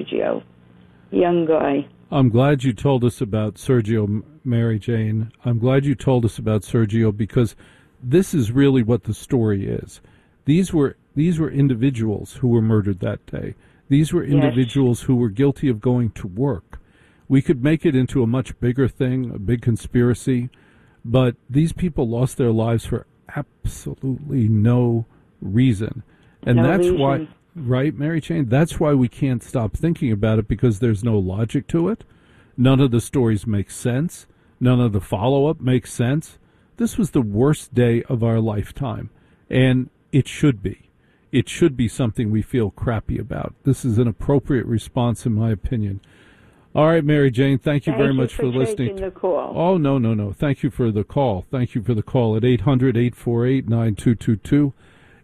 Sergio, young guy. I'm glad you told us about Sergio, Mary Jane. I'm glad you told us about Sergio because this is really what the story is. These were individuals who were murdered that day. These were individuals who were guilty of going to work. We could make it into a much bigger thing, a big conspiracy, but these people lost their lives for absolutely no reason. And that's why, right, Mary Jane? That's why we can't stop thinking about it, because there's no logic to it. None of the stories make sense. None of the follow-up makes sense. This was the worst day of our lifetime, and it should be. It should be something we feel crappy about. This is an appropriate response, in my opinion. All right, Mary Jane, thank you very much for listening. The call. Oh, no. Thank you for the call. Thank you for the call at 800-848-9222.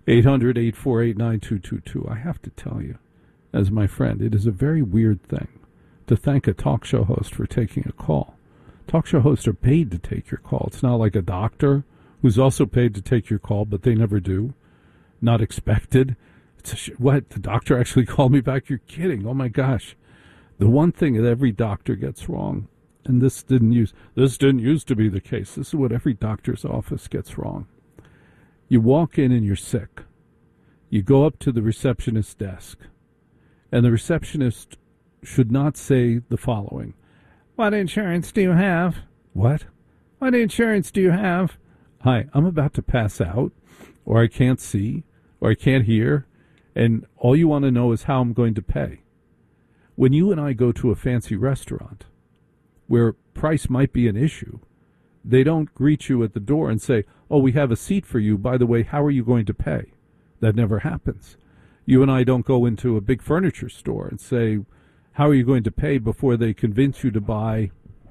800-848-9222. I have to tell you, as my friend, it is a very weird thing to thank a talk show host for taking a call. Talk show hosts are paid to take your call. It's not like a doctor who's also paid to take your call, but they never do. Not expected. What? The doctor actually called me back? You're kidding. Oh, my gosh. The one thing that every doctor gets wrong, and this didn't used to be the case. This is what every doctor's office gets wrong. You walk in and you're sick. You go up to the receptionist's desk, and the receptionist should not say the following. What insurance do you have? What? What insurance do you have? Hi, I'm about to pass out, or I can't see, or I can't hear, and all you want to know is how I'm going to pay. When you and I go to a fancy restaurant where price might be an issue, they don't greet you at the door and say, oh, we have a seat for you. By the way, how are you going to pay? That never happens. You and I don't go into a big furniture store and say, how are you going to pay, before they convince you to buy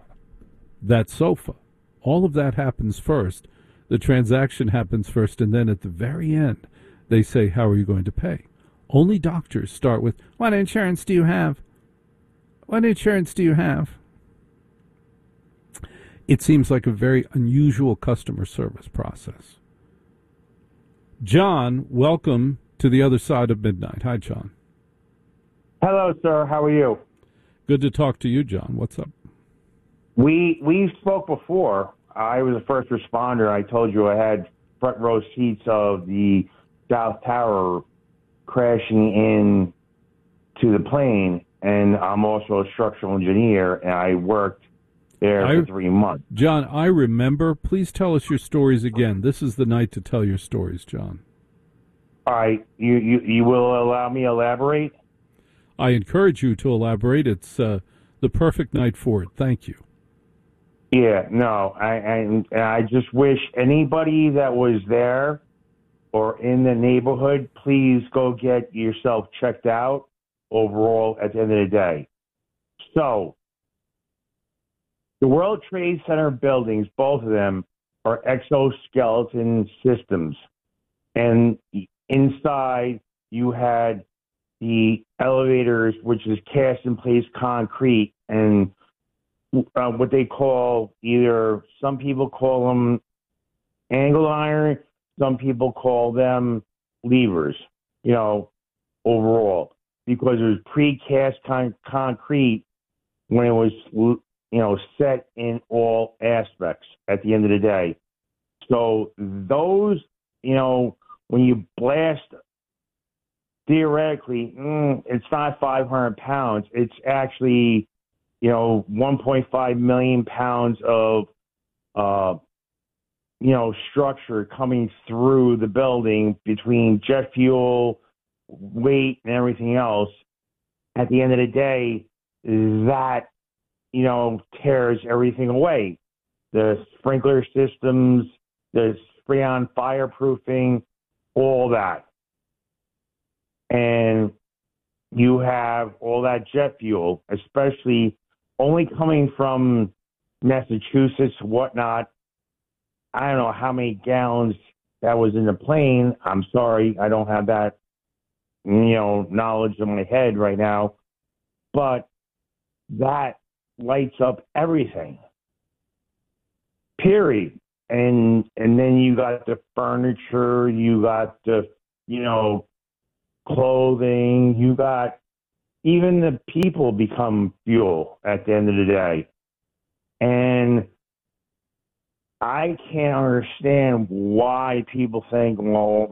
that sofa. All of that happens first. The transaction happens first, and then at the very end, they say, how are you going to pay? Only doctors start with, what insurance do you have? What insurance do you have? It seems like a very unusual customer service process. John, welcome to the other side of midnight. Hi, John. Hello, sir. How are you? Good to talk to you, John. What's up? We spoke before. I was a first responder. I told you I had front row seats of the South Tower crashing in to the plane, and I'm also a structural engineer, and I worked there for 3 months. John, I remember. Please tell us your stories again. This is the night to tell your stories, John. All right. You will allow me to elaborate? I encourage you to elaborate. It's the perfect night for it. Thank you. Yeah, no. I just wish anybody that was there or in the neighborhood, please go get yourself checked out overall at the end of the day. So, the World Trade Center buildings, both of them, are exoskeleton systems. And inside, you had the elevators, which is cast-in-place concrete, and what they call some people call them angle iron, some people call them levers, overall, because it was pre-cast concrete when it was set in all aspects at the end of the day. So those, when you blast, theoretically, it's not 500 pounds. It's actually, 1.5 million pounds of, structure coming through the building between jet fuel, weight, and everything else. At the end of the day, that tears everything away. The sprinkler systems, the spray-on fireproofing, all that. And you have all that jet fuel, especially only coming from Massachusetts, whatnot. I don't know how many gallons that was in the plane. I'm sorry, I don't have that, knowledge in my head right now. But that lights up everything. Period. And then you got the furniture, you got the, clothing, you got, even the people become fuel at the end of the day. And I can't understand why people think, well,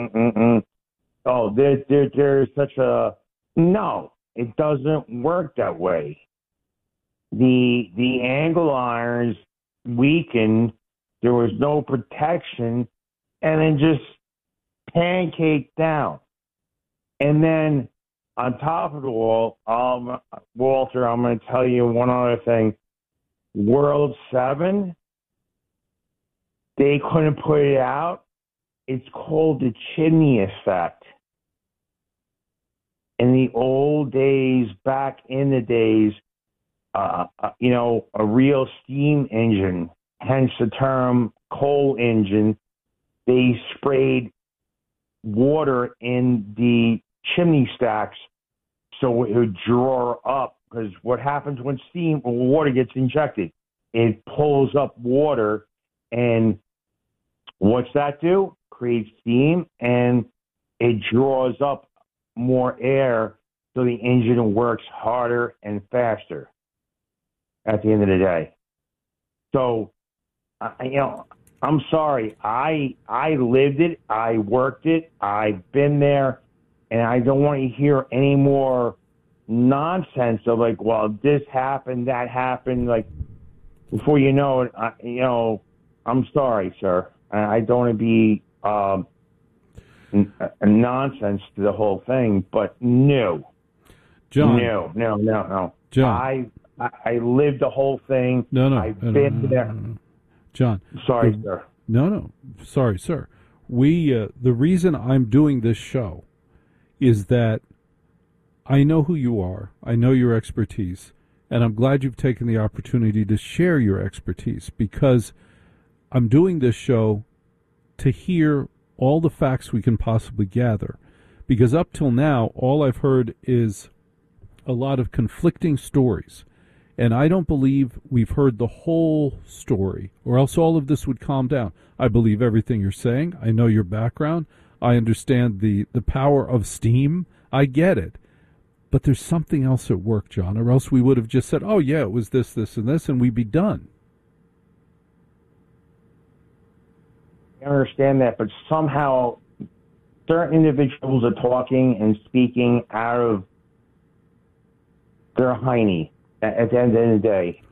there's such a... No, it doesn't work that way. The angle irons weakened, there was no protection, and then just pancaked down. And then on top of it all, Walter, I'm going to tell you one other thing. World 7, they couldn't put it out. It's called the chimney effect. In the old days, back in the days, a real steam engine, hence the term coal engine, they sprayed water in the chimney stacks so it would draw up, because what happens when steam or water gets injected? It pulls up water, and what's that do? Creates steam, and it draws up more air, so the engine works harder and faster at the end of the day. So, I'm sorry. I lived it. I worked it. I've been there, and I don't want to hear any more nonsense of like, well, this happened, that happened. Like, before you know it, I'm sorry, sir. I don't want to be a nonsense to the whole thing, but no. John. No. John. I lived the whole thing. I've been there. John. Sorry, sir. No. Sorry, sir. The reason I'm doing this show is that I know who you are. I know your expertise. And I'm glad you've taken the opportunity to share your expertise, because I'm doing this show to hear all the facts we can possibly gather. Because up till now, all I've heard is a lot of conflicting stories. And I don't believe we've heard the whole story, or else all of this would calm down. I believe everything you're saying. I know your background. I understand the power of steam. I get it. But there's something else at work, John, or else we would have just said, oh, yeah, it was this, this, and this, and we'd be done. I understand that, but somehow certain individuals are talking and speaking out of their hiney at the end of the day.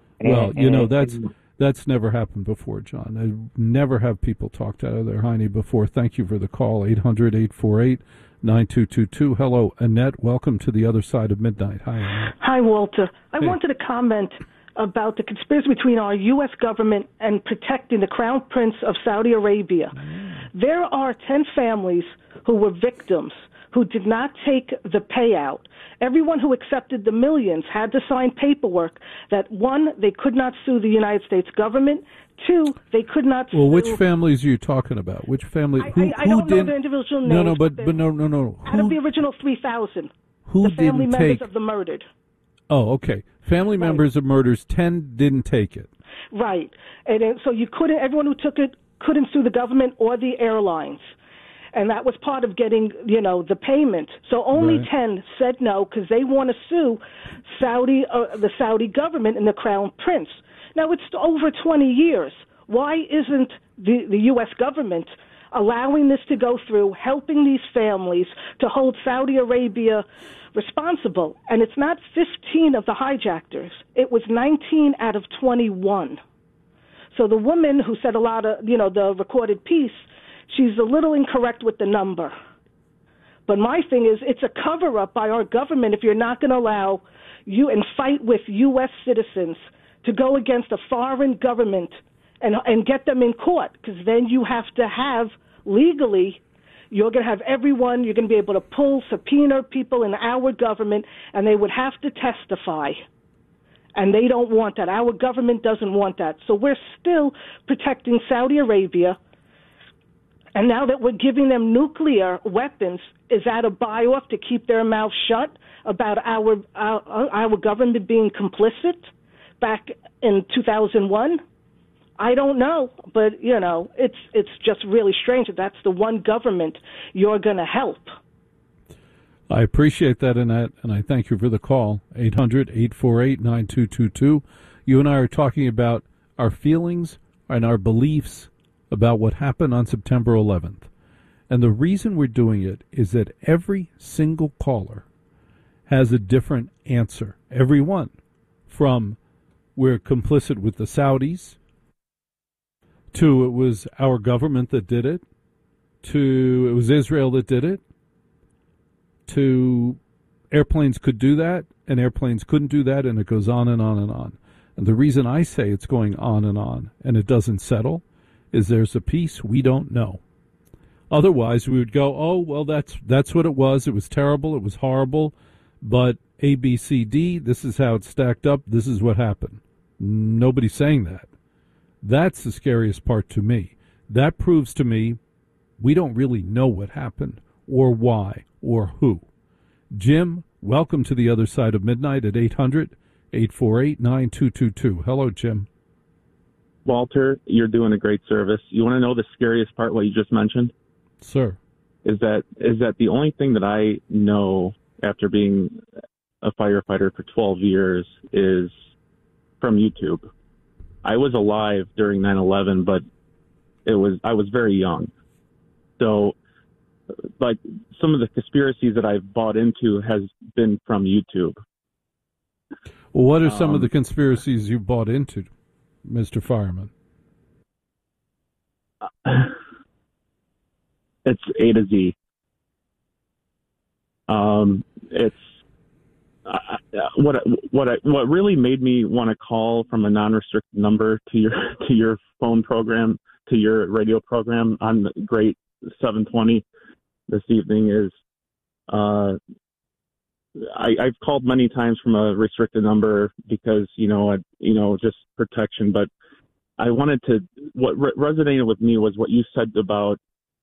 That's never happened before, John. I never have people talked out of their hiney before. Thank you for the call, 800-848-9222. Hello, Annette. Welcome to the other side of midnight. Hi, Annette. Hi, Walter. I wanted to comment about the conspiracy between our U.S. government and protecting the Crown Prince of Saudi Arabia. There are 10 families who were victims who did not take the payout. Everyone who accepted the millions had to sign paperwork that, one, they could not sue the United States government, two, they could not sue... Well, which families are you talking about? Which family? I don't know the individual names. No, but no. Out of the original 3,000, who the family didn't members take... of the murdered. Oh, okay. Family members of murders, 10 didn't take it. Right. And so everyone who took it couldn't sue the government or the airlines. And that was part of getting, the payment. So only 10 said no because they want to sue the Saudi government and the Crown Prince. Now, it's over 20 years. Why isn't the U.S. government allowing this to go through, helping these families to hold Saudi Arabia responsible? And it's not 15 of the hijackers. It was 19 out of 21. So the woman who said a lot of, the recorded piece, she's a little incorrect with the number. But my thing is, it's a cover-up by our government if you're not going to allow you and fight with U.S. citizens to go against a foreign government and get them in court, because then you have to have, legally, you're going to have everyone, you're going to be able to subpoena people in our government, and they would have to testify. And they don't want that. Our government doesn't want that. So we're still protecting Saudi Arabia. And now that we're giving them nuclear weapons, is that a buy-off to keep their mouth shut about our government being complicit back in 2001? I don't know, but, it's just really strange that that's the one government you're going to help. I appreciate that, Annette, and I thank you for the call. 800-848-9222. You and I are talking about our feelings and our beliefs about what happened on September 11th. And the reason we're doing it is that every single caller has a different answer. Every one. From we're complicit with the Saudis, to it was our government that did it, to it was Israel that did it, to airplanes could do that and airplanes couldn't do that, and it goes on and on and on. And the reason I say it's going on and it doesn't settle is there's a piece we don't know. Otherwise, we would go, oh, well, that's what it was. It was terrible. It was horrible. But A, B, C, D, this is how it stacked up. This is what happened. Nobody's saying that. That's the scariest part to me. That proves to me we don't really know what happened or why or who. Jim, welcome to the other side of midnight at 800-848-9222. Hello, Jim. Walter, you're doing a great service. You want to know the scariest part, what you just mentioned? Sir. Is that the only thing that I know after being a firefighter for 12 years is from YouTube. I was alive during 9/11, but I was very young. So, like, some of the conspiracies that I've bought into has been from YouTube. Well, what are some of the conspiracies you bought into, Mr. Fireman? It's A to Z. It's what really made me want to call from a non-restricted number to your phone program, to your radio program on the great 720 this evening is I've called many times from a restricted number because just protection, but I wanted to. What resonated with me was what you said about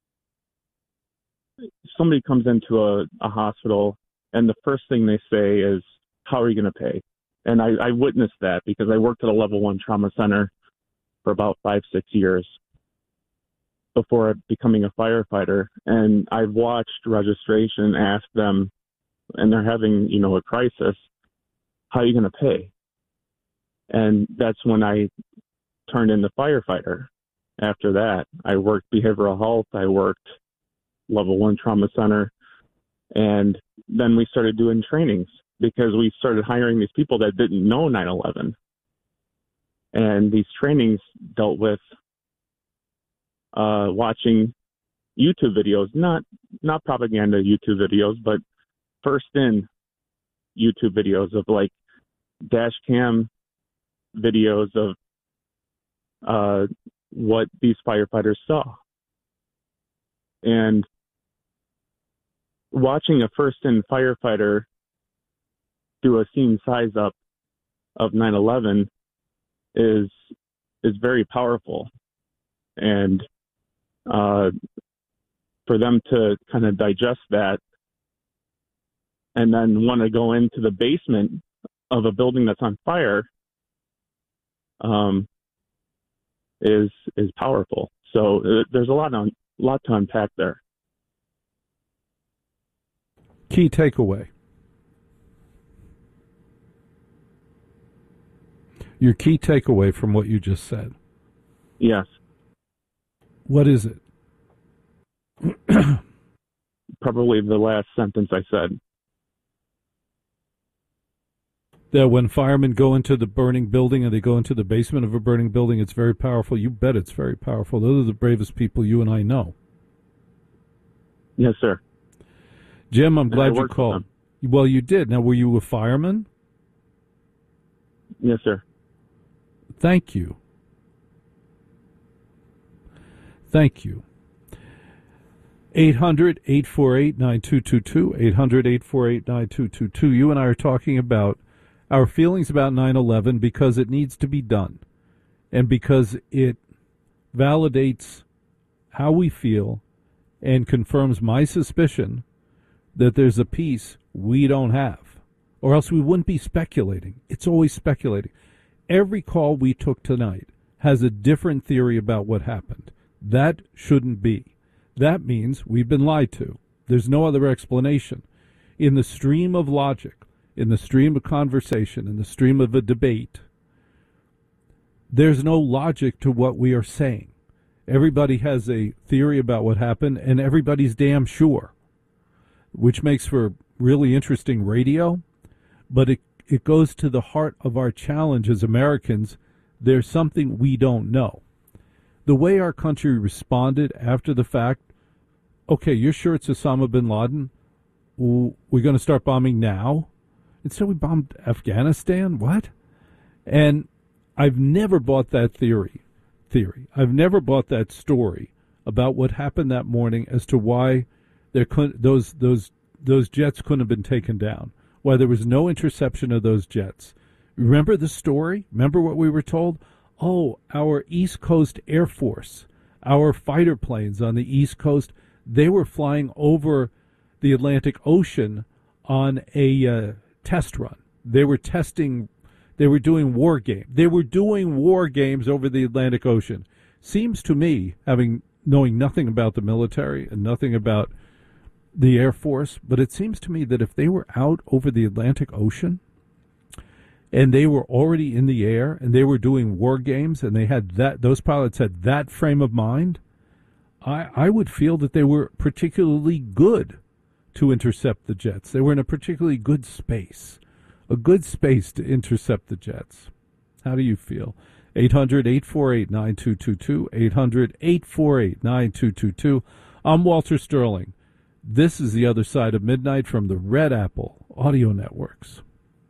somebody comes into a hospital and the first thing they say is, how are you going to pay? And I witnessed that because I worked at a level 1 trauma center for about 5-6 years before becoming a firefighter. And I've watched registration ask them, and they're having, a crisis, how are you going to pay? And that's when I turned into firefighter. After that, I worked behavioral health. I worked level 1 trauma center. And then we started doing trainings because we started hiring these people that didn't know 9/11. And these trainings dealt with watching YouTube videos, not propaganda YouTube videos, but first in YouTube videos of like dash cam videos of what these firefighters saw. And watching a first-in firefighter do a scene size up of 9/11 is very powerful, and for them to kind of digest that and then want to go into the basement of a building that's on fire is powerful. So there's a lot to unpack there. Key takeaway. Your key takeaway from what you just said. Yes. What is it? Probably the last sentence I said. That when firemen go into the burning building and they go into the basement of a burning building, it's very powerful. You bet it's very powerful. Those are the bravest people you and I know. Yes, sir. Jim, I'm glad you called. Well, you did. Now, were you a fireman? Yes, sir. Thank you. Thank you. 800-848-9222, 800-848-9222. You and I are talking about our feelings about 9/11 because it needs to be done and because it validates how we feel and confirms my suspicion that there's a piece we don't have, or else we wouldn't be speculating. It's always speculating. Every call we took tonight has a different theory about what happened. That shouldn't be. That means we've been lied to. There's no other explanation. in the stream of logic, in the stream of conversation, in the stream of a debate, there's no logic to what we are saying. Everybody has a theory about what happened, and everybody's damn sure, which makes for really interesting radio, but it goes to the heart of our challenge as Americans. There's something we don't know. The way our country responded after the fact, okay, you're sure it's Osama bin Laden? We're going to start bombing now? Instead we bombed Afghanistan? What? And I've never bought that theory. I've never bought that story about what happened that morning as to why there couldn't, those jets couldn't have been taken down, why there was no interception of those jets. Remember the story? Remember what we were told? Oh, our East Coast Air Force, our fighter planes on the East Coast, they were flying over the Atlantic Ocean on a test run. They were testing, they were doing war games. They were doing war games over the Atlantic Ocean. Seems to me, knowing nothing about the military and nothing about the Air Force, but it seems to me that if they were out over the Atlantic Ocean and they were already in the air and they were doing war games and they had those pilots had that frame of mind, I would feel that they were particularly good to intercept the jets. They were in a particularly good space, a good space to intercept the jets. How do you feel? 800-848-9222, 800-848-9222. I'm Walter Sterling. This is The Other Side of Midnight from the Red Apple Audio Networks.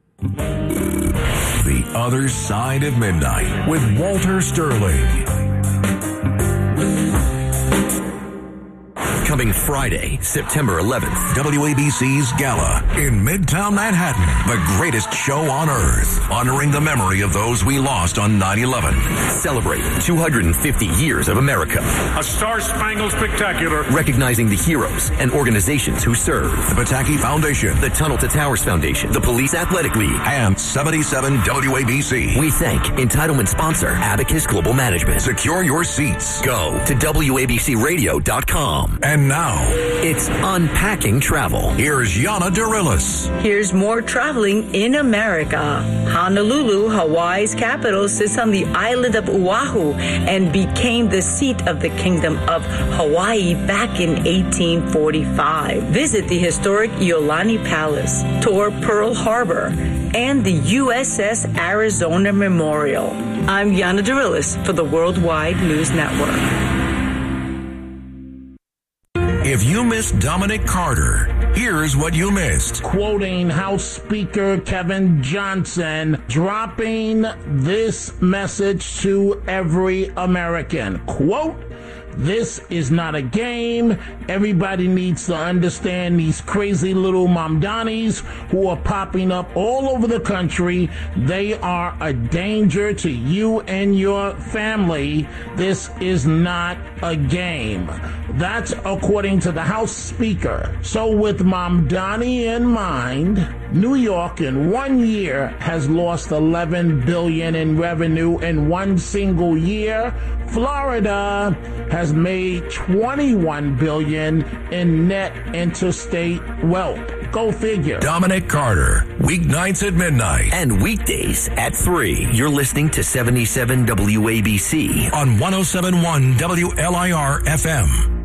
The Other Side of Midnight with Walter Sterling. Coming Friday, September 11th, WABC's Gala in Midtown Manhattan. The greatest show on earth, honoring the memory of those we lost on 9/11. Celebrating 250 years of America. A Star-Spangled Spectacular. Recognizing the heroes and organizations who serve. The Pataki Foundation, the Tunnel to Towers Foundation, the Police Athletic League, and 77 WABC. We thank entitlement sponsor Abacus Global Management. Secure your seats. Go to WABCRadio.com. And now, it's Unpacking Travel. Here's Yana Dirilis. Here's more traveling in America. Honolulu, Hawaii's capital, sits on the island of Oahu and became the seat of the Kingdom of Hawaii back in 1845. Visit the historic Iolani Palace, tour Pearl Harbor, and the USS Arizona Memorial. I'm Yana Dirilis for the Worldwide News Network. If you missed Dominic Carter, here's what you missed. Quoting House Speaker Kevin Johnson, dropping this message to every American. Quote, "This is not a game. Everybody needs to understand these crazy little Mamdanis who are popping up all over the country. They are a danger to you and your family. This is not a game." That's according to the House Speaker. So with Mamdani in mind, New York in 1 year has lost $11 billion in revenue in one single year. Florida has made $21 billion in net interstate wealth. Go figure. Dominic Carter, weeknights at midnight. And weekdays at 3. You're listening to 77 WABC on 107.1 WLIR FM.